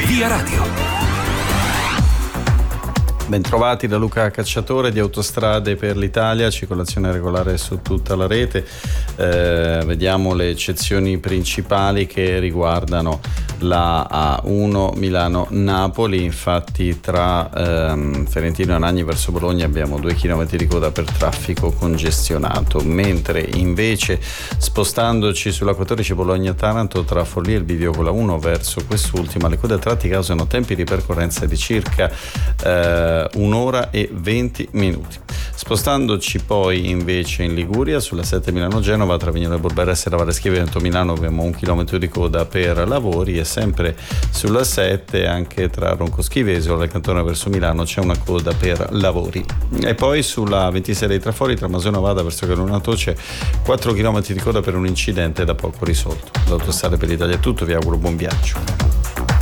Via Radio. Bentrovati da Luca Cacciatore di Autostrade per l'Italia, circolazione regolare su tutta la rete. Vediamo le eccezioni principali che riguardano la A1 Milano-Napoli. Infatti tra Ferentino e Anagni verso Bologna abbiamo 2 km di coda per traffico congestionato, mentre invece spostandoci sulla 14 Bologna-Taranto tra Forlì e il bivio con la 1 verso quest'ultima, le code a tratti causano tempi di percorrenza di circa 1 ora e 20 minuti. Spostandoci poi invece in Liguria sulla 7 Milano-Genova tra Vignale Borberesse e la Valle Schiave Vento Milano abbiamo 1 chilometro di coda per lavori, e sempre sulla 7 anche tra Ronco Schivesolo e Cantone verso Milano c'è una coda per lavori. E poi sulla 26 dei Trafori tra Masona Vada verso Calunato c'è 4 chilometri di coda per un incidente da poco risolto. L'Autostrade per l'Italia è tutto, vi auguro buon viaggio.